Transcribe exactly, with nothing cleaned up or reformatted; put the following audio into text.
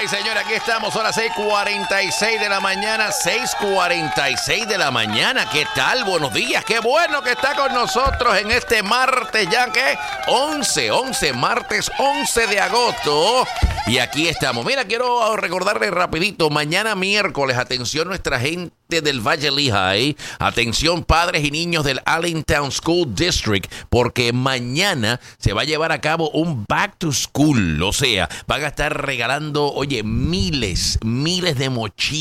señores, aquí estamos, son las seis cuarenta y seis de la mañana, seis cuarenta y seis de la mañana. ¿Qué tal? Buenos días, qué bueno que está con nosotros en este martes, ya que once, once, martes once de agosto. Y aquí estamos. Mira, quiero recordarles rapidito, mañana miércoles, atención nuestra gente del Valle Lehigh, atención padres y niños del Allentown School District, porque mañana se va a llevar a cabo un back to school, o sea, van a estar regalando, oye, miles, miles de mochilas